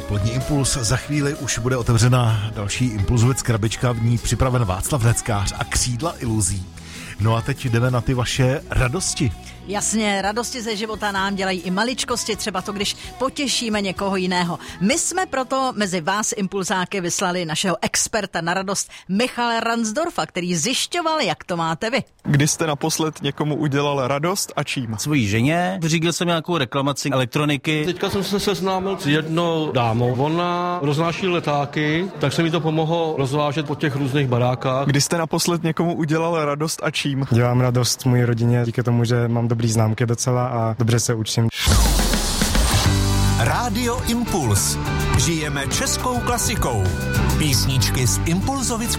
Dopolední Impuls. Za chvíli už bude otevřena další Impulzovic krabička, v ní připraven Václav Neckář a křídla iluzí. No a teď jdeme na ty vaše radosti. Jasně, radosti ze života nám dělají i maličkosti, třeba to, když potěšíme někoho jiného. My jsme proto mezi vás impulzáky vyslali našeho experta na radost Michala Ransdorfa, který zjišťoval, jak to máte vy. Kdy jste naposled někomu udělal radost a čím? Svojí ženě vyřídil jsem nějakou reklamaci elektroniky. Teďka jsem se seznámil s jednou dámou. Ona roznáší letáky, tak se mi to pomohlo rozvážet po těch různých barákách. Kdy jste naposled někomu udělal radost a čím? Dělám radost mojí rodině díky tomu, že mám dobrý známky docela a dobře se učím. Rádio Impuls. Žijeme českou klasikou. Písničky z Impulzovic